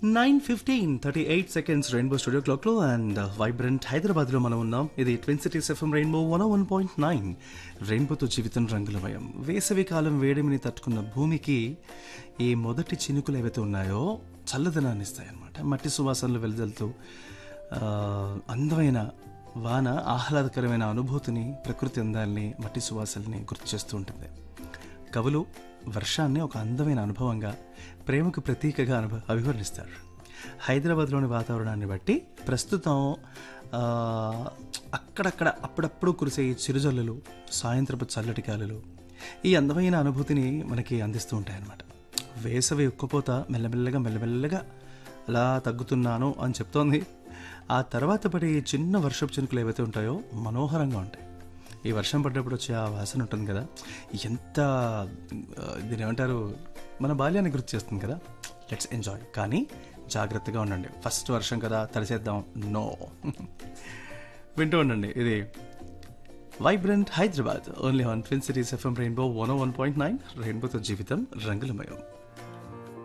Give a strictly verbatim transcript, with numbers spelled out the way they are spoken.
Nine fifteen thirty eight seconds rainbow studio క్లాక్లో and vibrant హైదరాబాద్లో మనం ఉన్నాం. ఇది twin cities FM rainbow one one point nine. రెయిన్బోతో జీవితం రంగులమయం. వేసవి కాలం వేడిమిని తట్టుకున్న భూమికి ఈ మొదటి చినుకులు ఏవైతే ఉన్నాయో చల్లదనాన్ని ఇస్తాయన్నమాట. మట్టి సువాసనలు వెలుదలుతూ అందమైన వాన ఆహ్లాదకరమైన అనుభూతిని, ప్రకృతి అందాల్ని, మట్టి సువాసనల్ని గుర్తు చేస్తూ ఉంటుంది. కవులు వర్షాన్ని ఒక అందమైన అనుభవంగా, ప్రేమకు ప్రతీకగా అనుభవ అభివర్ణిస్తారు. హైదరాబాద్లోని వాతావరణాన్ని బట్టి ప్రస్తుతం అక్కడక్కడ అప్పుడప్పుడు కురిసే చిరుజల్లులు, సాయంత్రపు చల్లటి గాలులు ఈ అందమైన అనుభూతిని మనకి అందిస్తూ ఉంటాయన్నమాట. వేసవి ఉక్కపోత మెల్లమెల్లగా మెల్లమెల్లగా అలా తగ్గుతున్నాను అని చెప్తోంది. ఆ తర్వాత పడే చిన్న వర్షపు చినుకులు ఏవైతే ఉంటాయో మనోహరంగా ఉంటాయి. ఈ వర్షం పడ్డప్పుడు వచ్చే ఆ వాసన ఉంటుంది కదా, ఎంత దీని ఏమంటారు, మన బాల్యాన్ని గుర్తు చేస్తుంది కదా. లెట్స్ ఎంజాయ్, కానీ జాగ్రత్తగా ఉండండి. ఫస్ట్ వర్షం కదా తడిసేద్దాం, నో. వింటూ ఉండండి, ఇది vibrant Hyderabad only on twin cities FM rainbow one one point nine. రెయిన్బోతో జీవితం రంగులమయం.